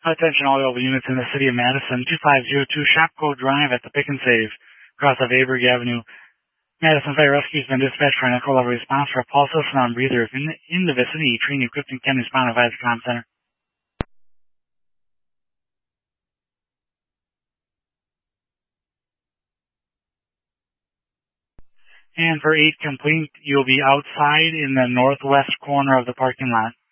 Attention all available units in the city of Madison, 2502 Shopko Drive at the Pick and Save, across of Avery Avenue. Madison Fire Rescue has been dispatched for an echo level response for a pulseless non-breather. If in the vicinity, trained equipped and can respond to advise comm center. And for 8 complete, you'll be outside in the northwest corner of the parking lot.